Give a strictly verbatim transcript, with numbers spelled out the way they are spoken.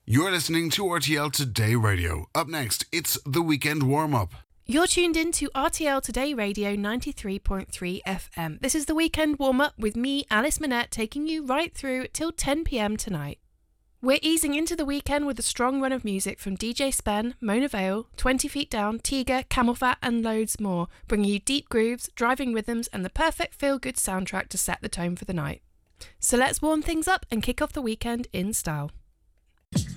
You're listening to R T L Today Radio. Up next, it's the weekend warm-up. You're tuned in to R T L Today Radio ninety-three point three F M. This is the weekend warm-up with me, Alice Manette, taking you right through till ten p.m. tonight. We're easing into the weekend with a strong run of music from D J Spen, Mona Vale, twenty feet down, Tiga, Camel Fat and loads more, bringing you deep grooves, driving rhythms and the perfect feel-good soundtrack to set the tone for the night. So let's warm things up and kick off the weekend in style.